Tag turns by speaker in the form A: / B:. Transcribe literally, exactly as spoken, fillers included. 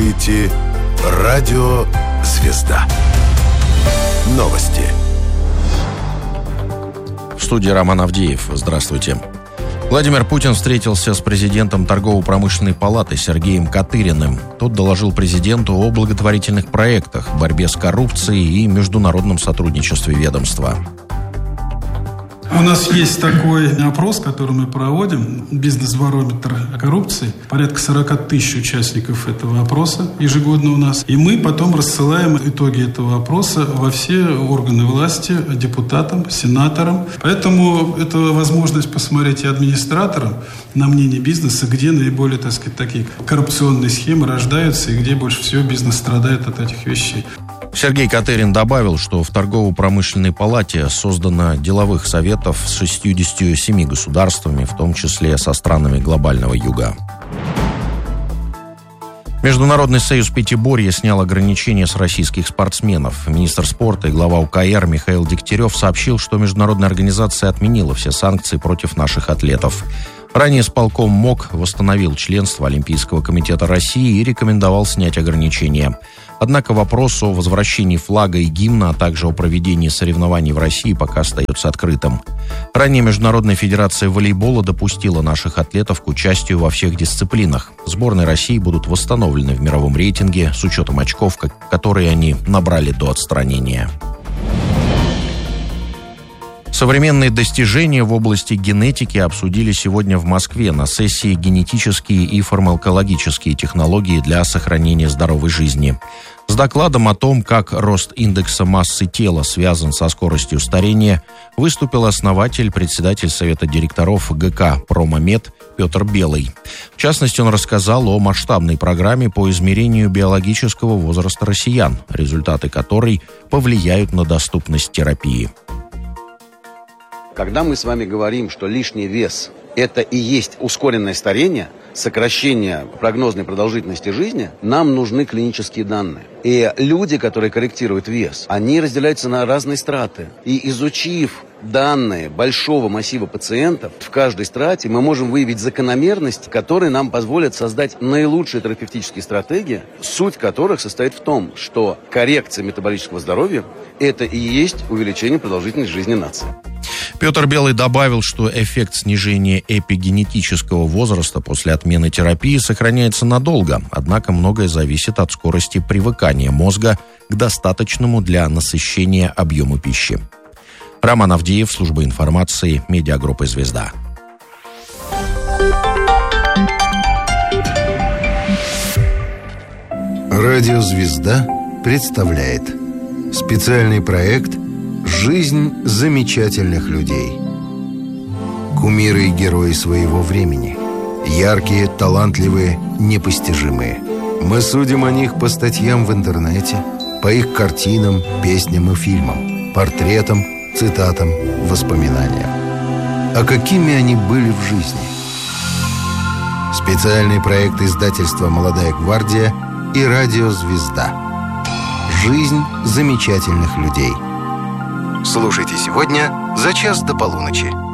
A: слушаете «Радио Звезда». Новости.
B: В студии Роман Авдеев. Здравствуйте. Владимир Путин встретился с президентом Торгово-промышленной палаты Сергеем Катыриным. Тот доложил президенту о благотворительных проектах, борьбе с коррупцией и международном сотрудничестве ведомства.
C: У нас есть такой опрос, который мы проводим, бизнес-барометр о коррупции. Порядка сорок тысяч участников этого опроса ежегодно у нас. И мы потом рассылаем итоги этого опроса во все органы власти, депутатам, сенаторам. Поэтому это возможность посмотреть и администраторам на мнение бизнеса, где наиболее, так сказать, такие коррупционные схемы рождаются и где больше всего бизнес страдает от этих вещей.
B: Сергей Катырин добавил, что в Торгово-промышленной палате создано деловых советов с шестьюдесятью семью государствами, в том числе со странами глобального юга. Международный союз пятиборья снял ограничения с российских спортсменов. Министр спорта и глава УКР Михаил Дегтярев сообщил, что международная организация отменила все санкции против наших атлетов. Ранее исполком МОК восстановил членство Олимпийского комитета России и рекомендовал снять ограничения. Однако вопрос о возвращении флага и гимна, а также о проведении соревнований в России пока остается открытым. Ранее Международная федерация волейбола допустила наших атлетов к участию во всех дисциплинах. Сборные России будут восстановлены в мировом рейтинге с учетом очков, которые они набрали до отстранения. Современные достижения в области генетики обсудили сегодня в Москве на сессии «Генетические и фармакологические технологии для сохранения здоровой жизни». С докладом о том, как рост индекса массы тела связан со скоростью старения, выступил основатель, председатель Совета директоров ГК «Промомед» Петр Белый. В частности, он рассказал о масштабной программе по измерению биологического возраста россиян, результаты которой повлияют на доступность терапии.
D: Когда мы с вами говорим, что лишний вес – это и есть ускоренное старение, сокращение прогнозной продолжительности жизни, нам нужны клинические данные. И люди, которые корректируют вес, они разделяются на разные страты. И изучив данные большого массива пациентов в каждой страте, мы можем выявить закономерности, которые нам позволят создать наилучшие терапевтические стратегии, суть которых состоит в том, что коррекция метаболического здоровья – это и есть увеличение продолжительности жизни нации.
B: Петр Белый добавил, что эффект снижения эпигенетического возраста после отмены терапии сохраняется надолго, однако многое зависит от скорости привыкания мозга к достаточному для насыщения объему пищи. Роман Авдеев, служба информации, медиагруппы «Звезда».
A: Радио «Звезда» представляет специальный проект «Жизнь замечательных людей». Кумиры и герои своего времени. Яркие, талантливые, непостижимые. Мы судим о них по статьям в интернете, по их картинам, песням и фильмам, портретам, цитатам, воспоминаниям. А какими они были в жизни? Специальный проект издательства «Молодая гвардия» и радио «Звезда». Жизнь замечательных людей. Слушайте сегодня за час до полуночи.